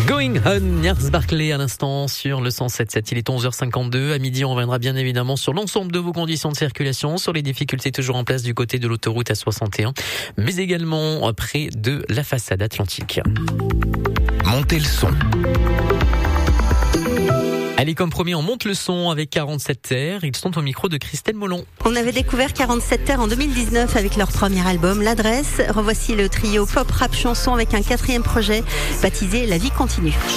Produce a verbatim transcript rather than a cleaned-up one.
Going On, Gnarls Barclay à l'instant sur le cent sept sept. Il est onze heures cinquante-deux. À midi, on reviendra bien évidemment sur l'ensemble de vos conditions de circulation, sur les difficultés toujours en place du côté de l'autoroute A soixante et un, mais également près de la façade atlantique. Montez le son. Allez, comme promis, on monte le son avec quarante-sept terres. Ils sont au micro de Christelle Molon. On avait découvert quarante-sept terres en deux mille dix-neuf avec leur premier album, L'Adresse. Revoici le trio pop rap chanson avec un quatrième projet baptisé La Vie Continue.